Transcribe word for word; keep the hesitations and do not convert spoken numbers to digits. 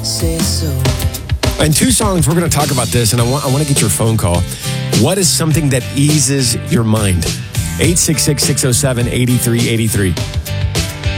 say so. In two songs, we're going to talk about this, and I want I want to get your phone call. What is something that eases your mind? eight six six, six oh seven, eight three eight three.